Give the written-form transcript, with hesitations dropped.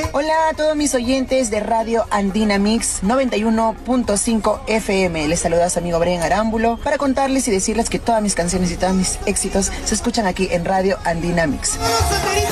Hola a todos mis oyentes de Radio Andina Mix 91.5 FM. Les saluda a su amigo Brian Arámbulo para contarles y decirles que todas mis canciones y todos mis éxitos se escuchan aquí en Radio Andina Mix.